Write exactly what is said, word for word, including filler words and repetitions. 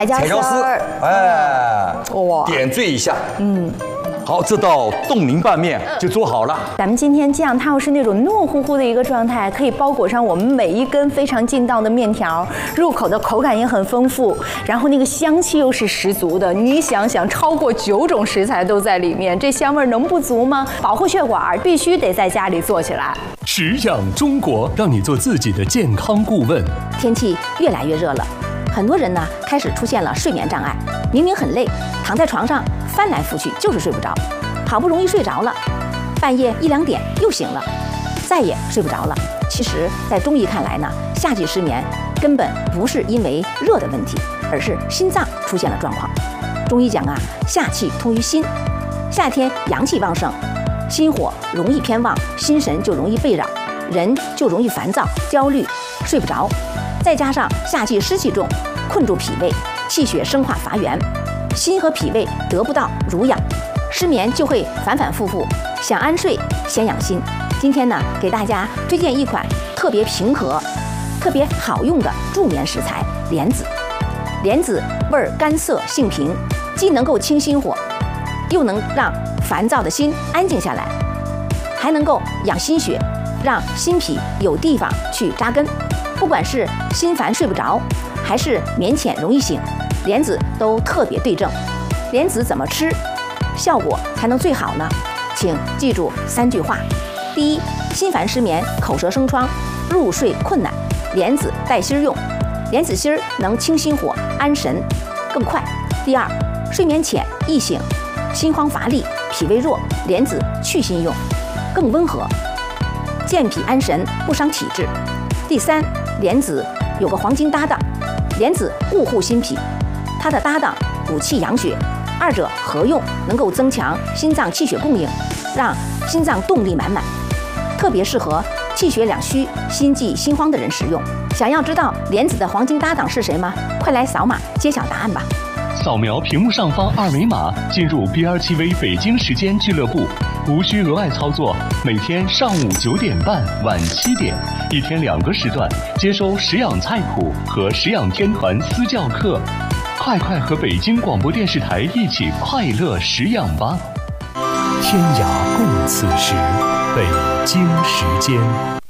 彩椒丝，哎，哇，点缀一下，嗯。 好，这道冻柠拌面就做好了。 咱们今天酱它又是那种糯乎乎的一个状态，可以包裹上我们每一根非常劲道的面条，入口的口感也很丰富，然后那个香气又是十足的。你想想，超过九种食材都在里面，这香味能不足吗？保护血管必须得在家里做起来。 食养中国，让你做自己的健康顾问。 天气越来越热了，很多人呢开始出现了睡眠障碍，明明很累，躺在床上。 翻来覆去就是睡不着，好不容易睡着了，半夜一两点又醒了，再也睡不着了。其实，在中医看来呢，夏季失眠根本不是因为热的问题，而是心脏出现了状况。中医讲啊，夏气通于心，夏天阳气旺盛，心火容易偏旺，心神就容易被扰，人就容易烦躁、焦虑、睡不着。再加上夏季湿气重，困住脾胃，气血生化乏源。 心和脾胃得不到濡养，失眠就会反反复复。想安睡，先养心。今天呢，给大家推荐一款特别平和、特别好用的助眠食材——莲子。莲子味儿甘涩，性平，既能够清心火，又能让烦躁的心安静下来，还能够养心血，让心脾有地方去扎根。不管是心烦睡不着，还是眠浅容易醒。 莲子都特别对症，莲子怎么吃，效果才能最好呢？请记住三句话：第一，心烦失眠、口舌生疮、入睡困难，莲子带芯儿用，莲子芯儿能清心火、安神，更快。第二，睡眠浅易醒，心慌乏力、脾胃弱，莲子去心用，更温和，健脾安神，不伤体质。第三，莲子有个黄金搭档，莲子固护心脾。 它的搭档补气养血，二者合用能够增强心脏气血供应，让心脏动力满满，特别适合气血两虚、心悸心慌的人食用。想要知道莲子的黄金搭档是谁吗？快来扫码揭晓答案吧！ 扫描屏幕上方二维码，进入 B R T V 北京时间俱乐部，无需额外操作。每天上午九点半、晚七点，一天两个时段，接收食养菜谱和食养天团私教课。 快快和北京广播电视台一起快乐食养吧！天涯共此时，北京时间。